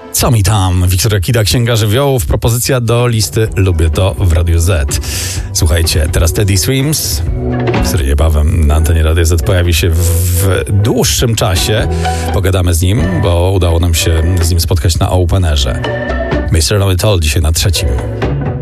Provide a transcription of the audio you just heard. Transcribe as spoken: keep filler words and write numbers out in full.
Co mi tam? Wiktor Kida, Księga Żywiołów, propozycja do listy Lubię to w Radiu Z. Słuchajcie, teraz Teddy Swims, który niebawem na antenie Radia Z pojawi się w, w dłuższym czasie. Pogadamy z nim, bo udało nam się z nim spotkać na Openerze. mister Know It All dzisiaj na trzecim.